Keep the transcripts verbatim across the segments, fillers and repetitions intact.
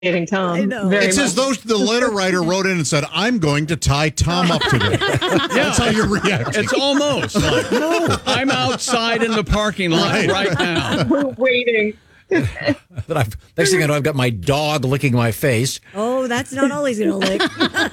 dating Tom. I know. Very It's much. as though the letter writer wrote in and said, I'm going to tie Tom up today. That's how you're reacting. It's almost like, no, I'm outside in the parking lot Right. right, now. We're waiting. That I've, next thing I know, I've got my dog licking my face. Oh, that's not all he's going to lick.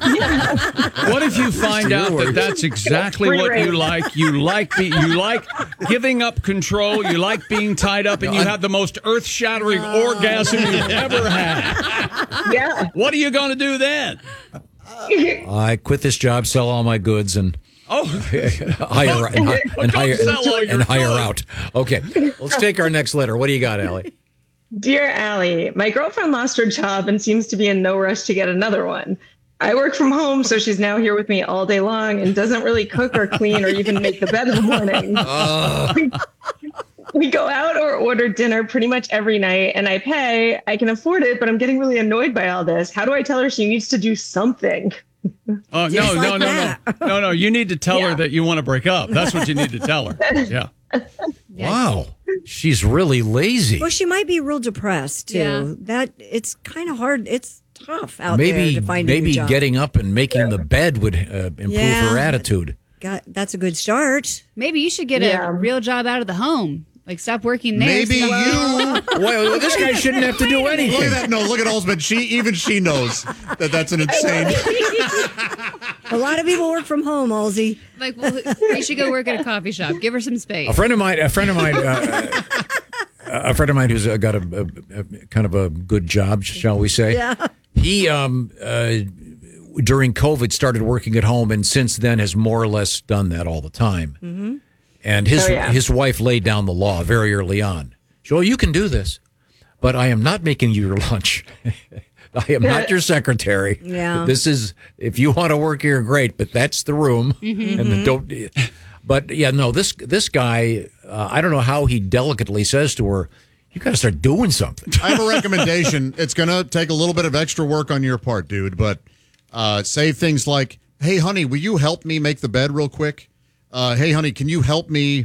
What if you find out that that's exactly Free what reign. you like? You like be, you like giving up control. You like being tied up, and you have the most earth-shattering orgasm you've ever had. Yeah. What are you going to do then? I quit this job, sell all my goods, and Oh, hire and, hi- and Don't hire sell all your and hire goods. out. Okay, let's take our next letter. What do you got, Allie? Dear Allie, my girlfriend lost her job and seems to be in no rush to get another one. I work from home, so she's now here with me all day long and doesn't really cook or clean or even make the bed in the morning. Uh, We go out or order dinner pretty much every night, and I pay. I can afford it, but I'm getting really annoyed by all this. How do I tell her she needs to do something? Oh, no, Just no, like no, that. no, no, no. You need to tell her Yeah. that you want to break up. That's what you need to tell her. Yeah. wow, she's really lazy. Well, she might be real depressed, too. Yeah. That It's kind of hard. It's tough out there Maybe to find a new maybe job. getting up and making the bed would uh, improve Yeah. her attitude. Got, that's a good start. Maybe you should get Yeah. a real job out of the home. Like, stop working there. Maybe so- you. Well, this guy shouldn't have to do Look anything. at that. No, look at Olsman. She, even she knows that that's an insane. A lot of people work from home, Halsey. Like, well, you should go work at a coffee shop. Give her some space. A friend of mine, a friend of mine, uh, a friend of mine who's uh, got a, a, a kind of a good job, shall we say? Yeah. He um uh, during COVID started working at home, and since then has more or less done that all the time. Mm-hmm. And his Oh, yeah. his wife laid down the law very early on. She, well, you can do this, but I am not making you your lunch. I am not your secretary. Yeah. This is, if you want to work here, great, but that's the room. Mm-hmm. And the, don't. But yeah, no, this this guy, uh, I don't know how he delicately says to her, you got to start doing something. I have a recommendation. It's going to take a little bit of extra work on your part, dude, but uh, say things like, hey, honey, will you help me make the bed real quick? Uh, hey, honey, can you help me?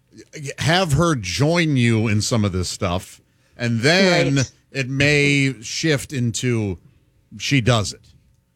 Have her join you in some of this stuff, and then Right. it may shift into she does it.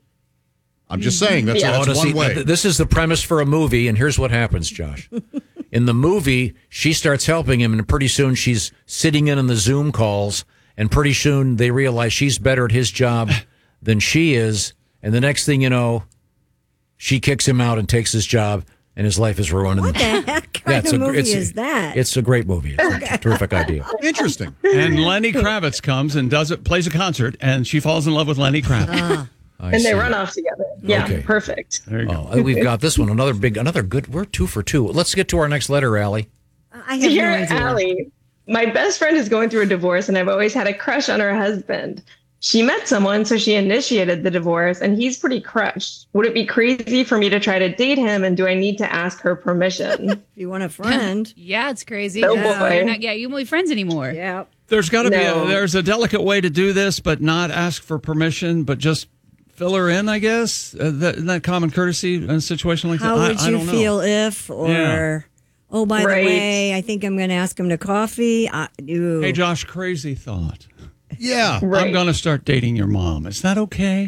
I'm just saying that's, Yeah. that's Oh, to one see, way. th- This is the premise for a movie, and here's what happens, Josh. In the movie, she starts helping him, and pretty soon she's sitting in on the Zoom calls, and pretty soon they realize she's better at his job than she is, and the next thing you know, she kicks him out and takes his job, and his life is ruined. What the heck kind it's of a- movie it's- is that? It's a great movie. It's a terrific idea. Interesting. And Lenny Kravitz comes and does it, plays a concert, and she falls in love with Lenny Kravitz. I And they see. run off together. Yeah, Okay. perfect. There you go. Oh, we've got this one. Another big, another good. We're two for two. Let's get to our next letter, Allie. I have no Dear idea. Allie, my best friend is going through a divorce, and I've always had a crush on her husband. She met someone, so she initiated the divorce, and he's pretty crushed. Would it be crazy for me to try to date him, and do I need to ask her permission? If you want a friend. Yeah, it's crazy. Oh, Yeah. boy. You're not, yeah, you won't be friends anymore. Yeah. There's got to be No. a, there's a delicate way to do this, but not ask for permission, but just fill her in, I guess. Uh, that, isn't that common courtesy in a situation like How that? would I, I you don't know. feel if, or, Yeah. oh, by Right. the way, I think I'm going to ask him to coffee. I, ooh. Hey, Josh, crazy thought. Yeah. Right. I'm going to start dating your mom. Is that okay?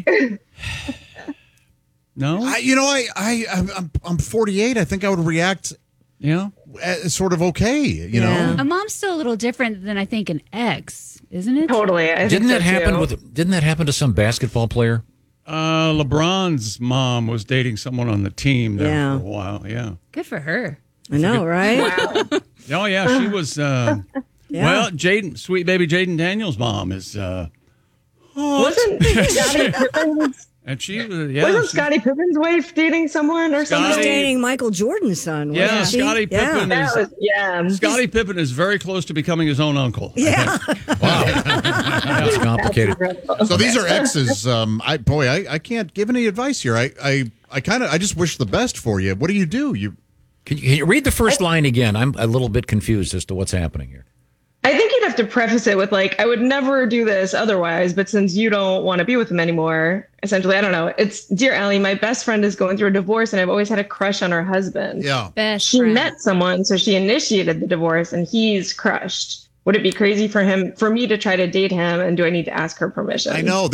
No? I, you know, I, I, I'm, I'm forty-eight. I think I would react yeah. as sort of okay, you Yeah. know? A mom's still a little different than I think an ex, isn't it? Totally. I Didn't think that so, happen too. with? Didn't that happen to some basketball player? Uh, LeBron's mom was dating someone on the team there Yeah. for a while. Yeah. Good for her. I know, right? Oh, yeah. She was, uh, Yeah. well, Jaden, sweet baby Jaden Daniels' mom is, uh, Wasn't Scottie Pippen's, and she was, yeah. wasn't she- Scottie Pippen's wife dating someone or He was Scottie- something? dating Michael Jordan's son, wasn't Yeah, she? Scottie Pippen Yeah. is- That was, yeah. Scottie Pippen is very close to becoming his own uncle. I Yeah. think. That's complicated. So these are exes. Um, I boy, I, I can't give any advice here. I, I, I kind of, I just wish the best for you. What do you do? You, Can you, can you read the first line again? I'm a little bit confused as to what's happening here. I think you'd have to preface it with like, I would never do this otherwise, but since you don't want to be with him anymore, essentially, I don't know. It's, dear Allie, my best friend is going through a divorce, and I've always had a crush on her husband. yeah. Best She friend. met someone, so she initiated the divorce, and he's crushed. Would it be crazy for him for me to try to date him? And do I need to ask her permission? I know.